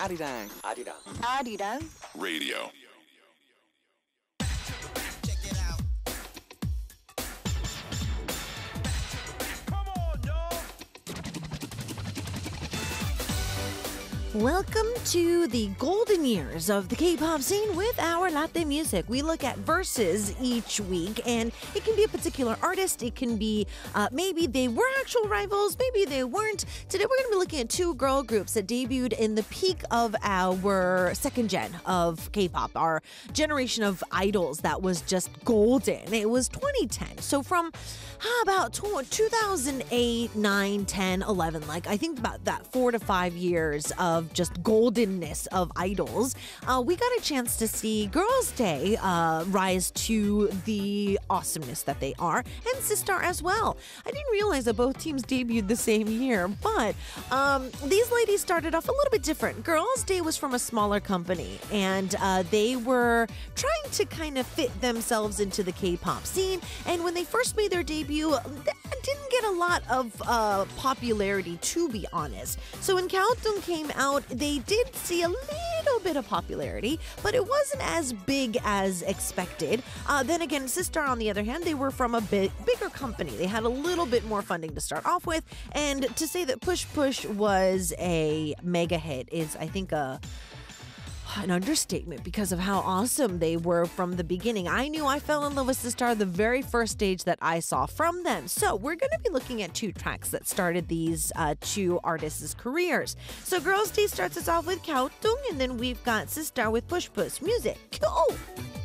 아리랑 아리랑 Radio. Welcome to the golden years of the K-pop scene with our Latte Music. We look at verses each week, and it can be a particular artist. It can be maybe they were actual rivals, maybe they weren't. Today we're going to be looking at two girl groups that debuted in the peak of our second gen of K-pop, our generation of idols that was just golden. It was 2010. So from about 2008, 9, 10, 11, like I think about that 4 to 5 years of just goldenness of idols, we got a chance to see Girls' Day rise to the awesomeness that they are, and Sistar as well. I didn't realize that both teams debuted the same year, but these ladies started off a little bit different. Girls' Day was from a smaller company, and they were trying to kind of fit themselves into the K-pop scene, and when they first made their debut, they didn't get a lot of popularity, to be honest. So when Countdown came out, they did see a little bit of popularity, but it wasn't as big as expected. Then again, Sistar, on the other hand, they were from a bigger company. They had a little bit more funding to start off with, and to say that Push Push was a mega hit is, I think, an understatement because of how awesome they were from the beginning. I knew I fell in love with Sistar the very first stage that I saw from them. So we're going to be looking at two tracks that started these two artists' careers. So Girls' Day starts us off with Countdown, and then we've got Sistar with Push Push. Music. Go!